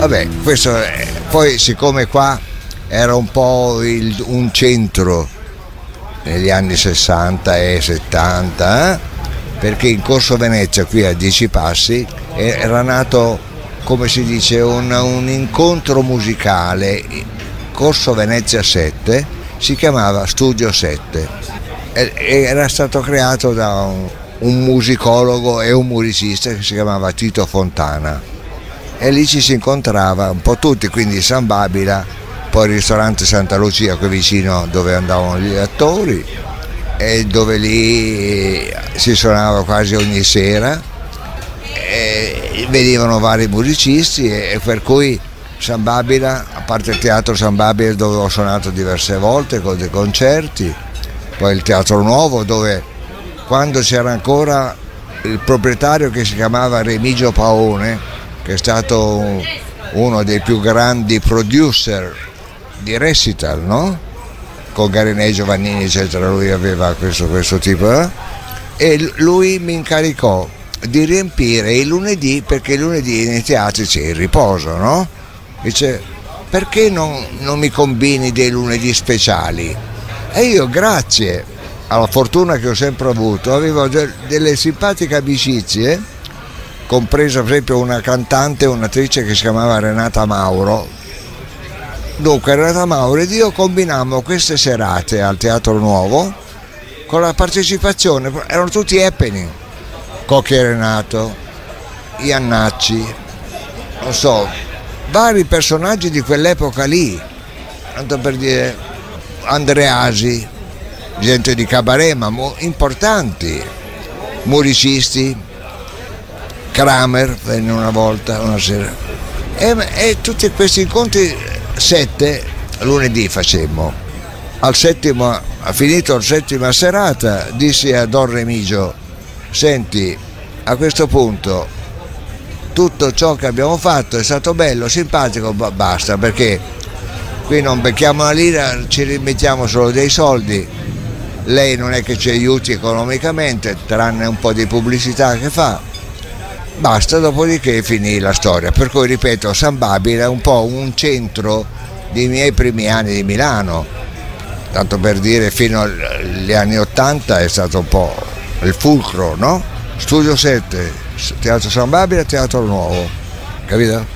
Vabbè, questo poi siccome qua era un po' un centro negli anni 60 e 70, perché in Corso Venezia, qui a 10 passi, era nato, come si dice, un incontro musicale. Corso Venezia 7 si chiamava Studio 7 e era stato creato da un musicologo e un musicista che si chiamava Tito Fontana, e lì ci si incontrava un po' tutti, quindi San Babila, poi il ristorante Santa Lucia qui vicino dove andavano gli attori, e dove lì si suonava quasi ogni sera, e venivano vari musicisti, e per cui San Babila, a parte il teatro San Babila dove ho suonato diverse volte con dei concerti, poi il Teatro Nuovo dove, quando c'era ancora il proprietario che si chiamava Remigio Paone, che è stato uno dei più grandi producer di recital, no? Con Garinei, Giovannini eccetera, lui aveva questo tipo, e lui mi incaricò di riempire il lunedì, perché il lunedì nei teatri c'è il riposo, no? Dice, perché non mi combini dei lunedì speciali? E io, grazie alla fortuna che ho sempre avuto, avevo delle simpatiche amicizie, compresa per esempio una cantante, un'attrice che si chiamava Renata Mauro. Dunque Renata Mauro ed io combinammo queste serate al Teatro Nuovo con la partecipazione, erano tutti happening, Cocchi e Renato, Iannacci, non so, vari personaggi di quell'epoca lì, tanto per dire Andreasi, gente di cabaret ma importanti, musicisti, Kramer venne una volta, una sera, e tutti questi incontri 7 lunedì facemmo. Al settimo, finito la settima serata, dissi a Don Remigio, senti, a questo punto tutto ciò che abbiamo fatto è stato bello, simpatico, basta, perché qui non becchiamo una lira, ci rimettiamo solo dei soldi, lei non è che ci aiuti economicamente, tranne un po' di pubblicità che fa, basta, dopodiché finì la storia. Per cui ripeto, San Babila è un po' un centro dei miei primi anni di Milano, tanto per dire, fino agli anni 80 è stato un po' il fulcro, no? Studio 7, Teatro San Babila, Teatro Nuovo, capito?